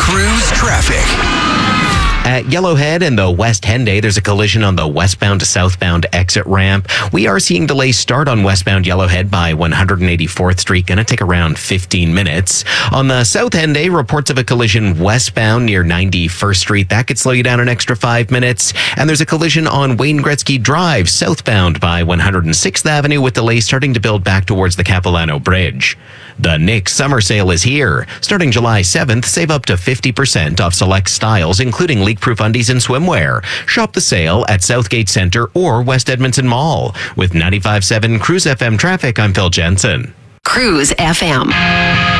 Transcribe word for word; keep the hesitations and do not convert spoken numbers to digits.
Cruise traffic. At Yellowhead and the West Henday, there's a collision on the westbound to southbound exit ramp. We are seeing delays start on westbound Yellowhead by one hundred eighty-fourth Street. Going to take around fifteen minutes. On the South Henday, reports of a collision westbound near ninety-first Street. That could slow you down an extra five minutes. And there's a collision on Wayne Gretzky Drive, southbound by one hundred sixth Avenue, with delays starting to build back towards the Capilano Bridge. The Nick Summer Sale is here. Starting July seventh, save up to fifty percent off select styles, including leak-proof undies and swimwear. Shop the sale at Southgate Centre or West Edmonton Mall. With ninety-five point seven Cruise F M traffic, I'm Phil Jensen. Cruise F M.